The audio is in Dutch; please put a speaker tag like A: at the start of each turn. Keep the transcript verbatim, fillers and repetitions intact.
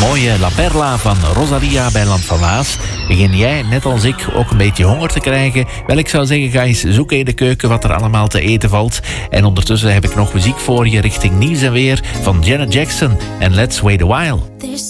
A: Mooie La Perla van Rosalia bij Land van Waas. Begin jij, net als ik, ook een beetje honger te krijgen? Wel, ik zou zeggen, ga eens zoeken in de keuken wat er allemaal te eten valt. En ondertussen heb ik nog muziek voor je richting nieuws en weer van Janet Jackson en Let's Wait a While.